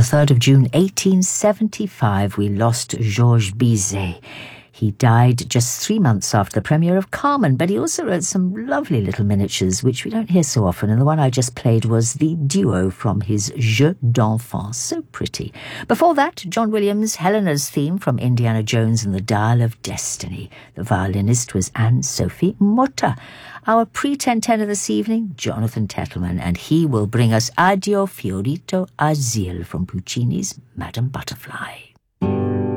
3rd of June 1875, we lost Georges Bizet. He died just 3 months after the premiere of Carmen, but he also wrote some lovely little miniatures, which we don't hear so often, and the one I just played was the duo from his Jeux d'Enfants. So pretty. Before that, John Williams' Helena's theme from Indiana Jones and the Dial of Destiny. The violinist was Anne-Sophie Mutter. Our pre-10-10 this evening, Jonathan Tettleman, and he will bring us Addio Fiorito Asil from Puccini's Madame Butterfly.